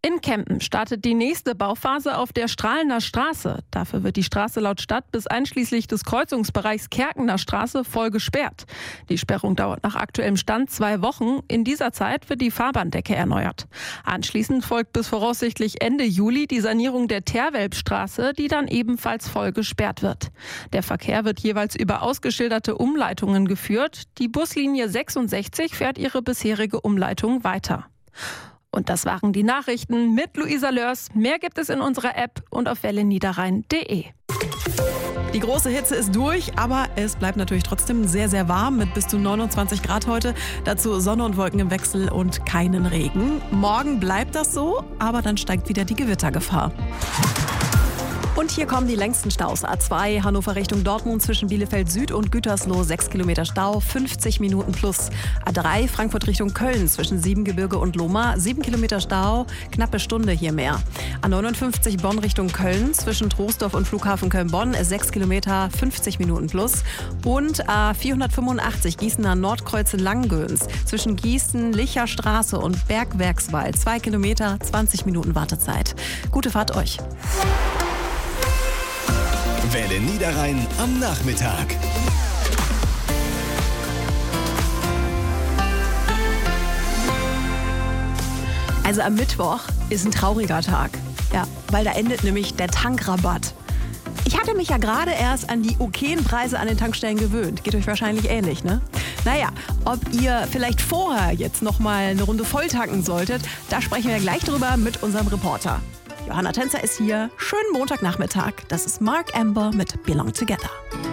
In Kempen startet die nächste Bauphase auf der Strahlener Straße. Dafür wird die Straße laut Stadt bis einschließlich des Kreuzungsbereichs Kerkener Straße voll gesperrt. Die Sperrung dauert nach aktuellem Stand 2 Wochen. In dieser Zeit wird die Fahrbahndecke erneuert. Anschließend folgt bis voraussichtlich Ende Juli die Sanierung der Terwelbstraße, die dann ebenfalls voll gesperrt wird. Der Verkehr wird jeweils über ausgeschilderte Umleitungen geführt. Die Buslinie 66 fährt ihre bisherige Umleitung weiter. Und das waren die Nachrichten mit Luisa Lörs. Mehr gibt es in unserer App und auf welleniederrhein.de. Die große Hitze ist durch, aber es bleibt natürlich trotzdem sehr, sehr warm mit bis zu 29 Grad heute. Dazu Sonne und Wolken im Wechsel und keinen Regen. Morgen bleibt das so, aber dann steigt wieder die Gewittergefahr. Und hier kommen die längsten Staus. A2 Hannover Richtung Dortmund zwischen Bielefeld Süd und Gütersloh 6 Kilometer Stau, 50 Minuten plus. A3 Frankfurt Richtung Köln zwischen Siebengebirge und Lohmar 7 Kilometer Stau, knappe Stunde hier mehr. A59 Bonn Richtung Köln zwischen Troisdorf und Flughafen Köln-Bonn 6 Kilometer, 50 Minuten plus. Und A485 Gießener Nordkreuz Langgöns zwischen Gießen, Licher Straße und Bergwerkswald 2 Kilometer, 20 Minuten Wartezeit. Gute Fahrt euch. Welle Niederrhein am Nachmittag. Also am Mittwoch ist ein trauriger Tag. Ja, weil da endet nämlich der Tankrabatt. Ich hatte mich ja gerade erst an die okayen Preise an den Tankstellen gewöhnt. Geht euch wahrscheinlich ähnlich, ne? Naja, ob ihr vielleicht vorher jetzt noch mal eine Runde voll tanken solltet, da sprechen wir gleich drüber mit unserem Reporter. Johanna Tänzer ist hier. Schönen Montagnachmittag. Das ist Mark Amber mit Belong Together.